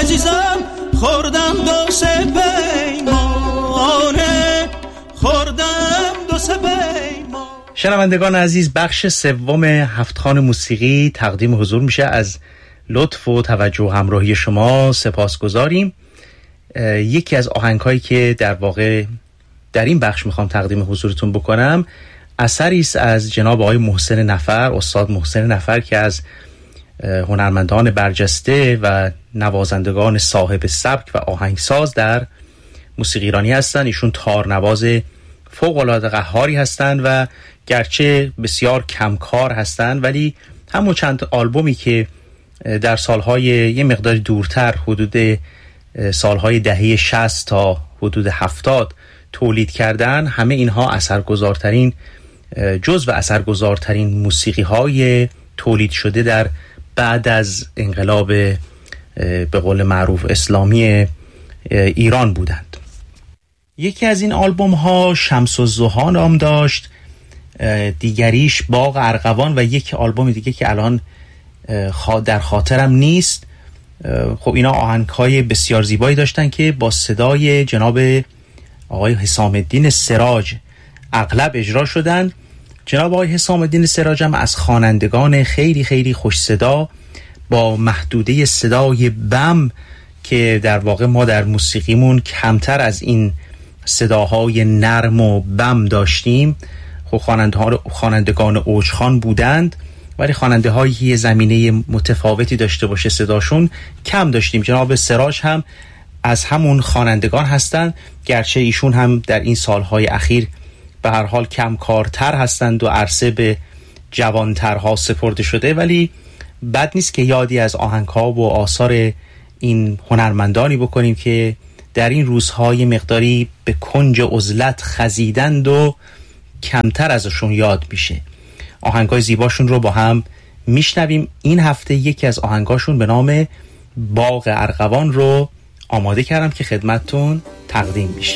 عزیزم خوردم دو سه پیمانه، خوردم دو سه پیمانه. شنوندگان عزیز، بخش سوم هفتخوان موسیقی تقدیم حضور میشه. از لطف و توجه و همراهی شما سپاسگزاریم. یکی از آهنگ‌هایی که در واقع در این بخش میخوام تقدیم حضورتون بکنم اثری است از جناب آقای محسن نفر، استاد محسن نفر، که از هنرمندان برجسته و نوازندگان صاحب سبک و آهنگساز در موسیقی ایرانی هستند. ایشون تارنواز فوق‌العاده قهاری هستند و گرچه بسیار کمکار هستند ولی همون چند آلبومی که در سالهای یه مقدار دورتر، حدود سالهای دهه 60 تا حدود 70 تولید کردن، همه اینها اثرگذارترین جزو اثرگذارترین موسیقی های تولید شده در بعد از انقلاب به قول معروف اسلامی ایران بودند. یکی از این آلبوم ها شمس الضحی نام داشت، دیگریش باغ ارغوان و یک آلبوم دیگه که الان در خاطرم نیست. خب اینا آهنگ‌های بسیار زیبایی داشتن که با صدای جناب آقای حسام الدین سراج اغلب اجرا شدن. جناب آقای حسام الدین سراج هم از خوانندگان خیلی خیلی خوش صدا با محدوده صدای بم که در واقع ما در موسیقیمون کمتر از این صداهای نرم و بم داشتیم. خب خوانندگان اوجخوان بودند ولی خواننده هایی که زمینه متفاوتی داشته باشه صداشون کم داشتیم. جناب سراج هم از همون خوانندگان هستند، گرچه ایشون هم در این سالهای اخیر به هر حال کم کارتر هستند و عرصه به جوانترها سپرده شده، ولی بد نیست که یادی از آهنگها و آثار این هنرمندانی بکنیم که در این روزهای مقداری به کنج عزلت خزیدند و کمتر ازشون یاد میشه. آهنگای زیباشون رو با هم میشنویم. این هفته یکی از آهنگاشون به نام باغ ارغوان رو آماده کردم که خدمتتون تقدیم میشه.